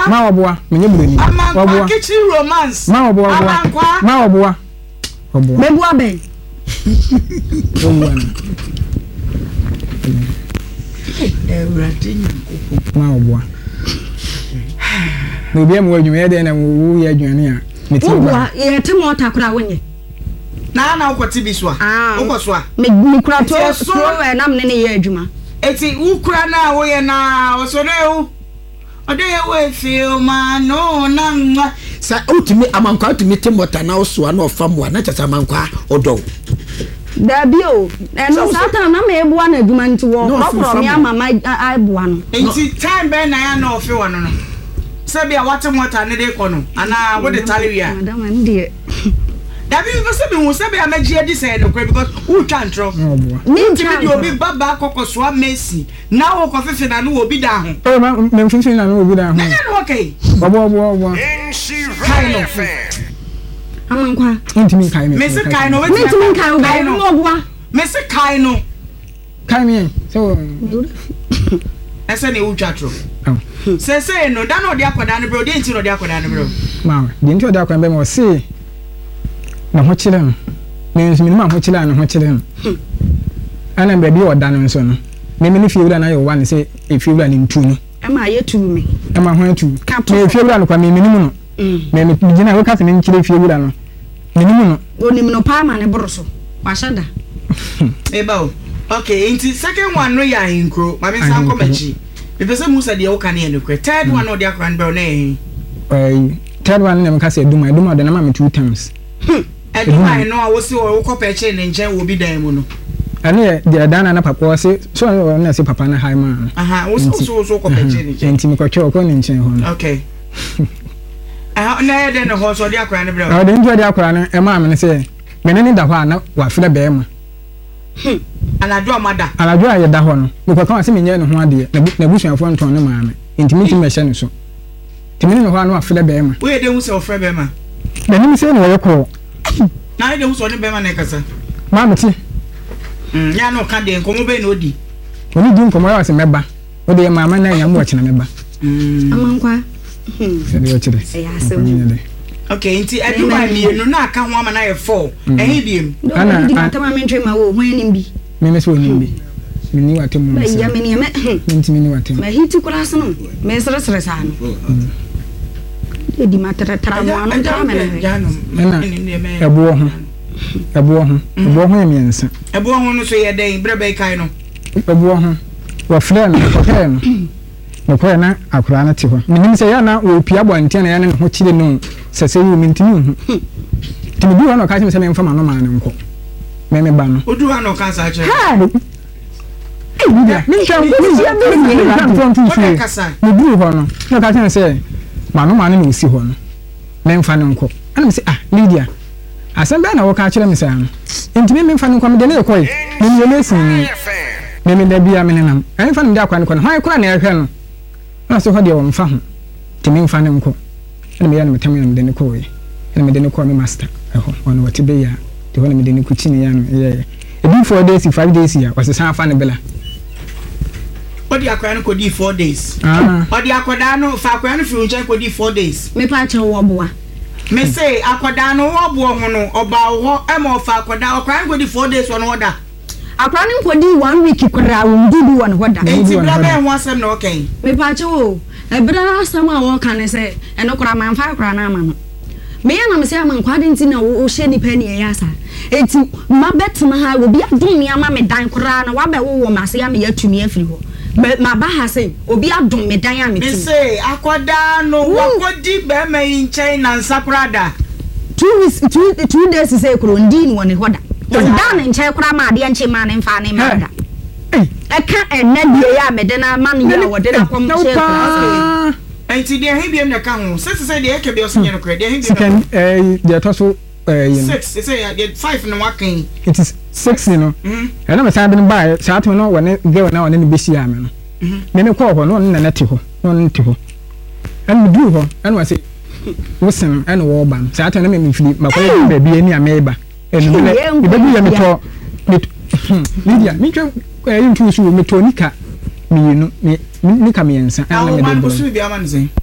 Ma oboa, menye burani. Oboa. Kitchen romance. Ma oboa. Ma oboa. Oboa. Meboa ben. Oboa. Ma oboa. No bi am wadwuma ye de na wo ye adwane a. Oboa, ye temo takura wonye. Na ukoti bi so a. Ukoso a. Me kura to so na me ne ye adwuma. Eti ukura na wo ye na osore hu. Ode ye we feel man no na sa utimi amankwa utimi temota na oso na ofamwa na chacha amankwa odo. Dabio, eno satan na me ebua na adwuma nti wo kropro me amama aibua no. Enti time be na ya na ofe wono no. Sebia wate mota ne de kono ana wo de talewia. Madam ndie. Dabi we se be hu se be amagie di say no because who twa ntro. Me ntimi di obi baba kokoso a Messi na wo kofefe na no obi da ho. Oh me mfimfini na no obi da ho. Na no okay. Obo. Kind of. Amankwa. Intimi kai me. Me se kai no. Me ntimi kai no oboa. Me se kai no. Kai me. So ese ne utwa tro. Se no da no de akoda no bro, de nti no de akoda no bro. Ma, de nti o de akoda be mo se na ho kire no. Me nso minima ho kire na ho kire no. Ana be bi o da no nso no. Me ni fiewura na ye wa ne se e fiewura ni ntu no. E ma ye tu me. E ma ho atu. Me fiewura no kwa me minimu no. Me gina we ka se me nkire fiewura no. Minimu no. Onim no pa ma ne boroso. Wa shada. Eba o. Okay, into second one no ya inkro. Ma me san ko machi. Me pese musa de wo kan ye no kre. Third one no de akran be na third one na me ka se eduma de na ma me 2 times. Eduma no a wo se wo ko peche ne nje wo bi dan mu no. Ane de dana na papa se so na se papa na high man. Aha, wo so ko peche ne nje. Enti me ko twa ko ne nche ho no. Okay. Na ye de no ho so de akran ne bre. De njo de akran no e ma me se me ne da ho na wa fira be ma. Anadwo amada. Anadwo aye da ho no. Me ko kan se me nye ne ho ade na busuafo nton ne ma me. Enti me ti me hye ne so. Ti me ne ho na afira be ma. Wo ye de hu se ofra be ma. Na ni se ne wo ye ko. Na ye de hu so ne be ma na kasa. Ma me ti. Ya no ka de nkomo be na odi. Oni di nkomo ya se meba. O de mama na ya mo china meba. Amankwa. Se de o chire. Ya se. Okay, nti aduma mienu na aka ho ama na ye 4. Ehi biem. Ana di atama mentwe ma wo hwan nim bi. Me so nim bi. Me ni watem mo. Ba ya me ni me. Nti me ni watem. Ma hiti kula so no. Me sere sa no. Di matara tra mo anu tra me na. Ebo ho emiensa. Ebo ho no so ye den brebe kai no. Ebo ho. Wa fre no ko he no. No ko na akura na ti ho. Menim se ya na wo pia bwantia na ya ne ho chire no. Sese yu mintimi hu. Ti me bi ho no ka se me mfa ma no ma ne nko. Me ba no. Odu ha no ka sa che. Ha. Lydia, me chan ko sia be ni na front tu fe. Me bi ho no. No ka se ma no ne osi ho no. Me mfa ne nko. Ana me se Lydia. Asem be na wo ka kire me se ano. Ntimi me mfa ne nko me de na ekoi. Me ni le sin ni. Me da bia me nenam. Ai mfa ne de akwa ne ko no. Han kura na ehwe no. Na so ho de wo mfa ho. Timi mfa ne nko. Ana me ya na metam ya me de ne ko we. Ana me de ne ko me master. Eho, ono wati be ya. De ho na me de ne ku chini ya no. Ye. Ebi 4 days 5 days ya. Was san fa ne bela. Odi akwa no ko di 4 days. Odi akoda no fa akwa no fi unche ko di 4 days. Me pa che wo boa. Me say akoda no wo bo ho no oba wo e ma fa akoda akwa no ko di 4 days ono oda. Akwa no ko di 1 week kura undudu won hoda. Enti bra be ho asem na okay. Me pa che wo e bra asem a wo kan se e no kura man fa kura na ama no. Me ya na me say man kwa de nti na wo hye ni pa ni e ya sa. Enti ma betena ha obi adom me ama me dan kura na wa be wo mase ya me ya tumi afiri ho. Ma ba ha say obi adom me dan ya me ti. Me say akoda no wakodi be ma in China nsakurada. 2 days say kuro ndi ni woni hoda. Dan nche kura ma de nche ma ne mfa ne ma da. Eka enne die ya me de na ma no ya wo de na kom che kura. Enti de he biem na ka ho. Say de eke be osinye no kura. De he biem. Second de toso 6 say ya 5 no wakin. It is 6 you know. And I'm saying by Saturday no when girl now and be see am no. Me call ho no na nati ho. No nti ho. And me do ho and was say listen and wo ban. Saturday na me fili makoye baby ani ameba. And me baby ya me to Lydia me twa you to so me to nika me no me nika me ensa and me do.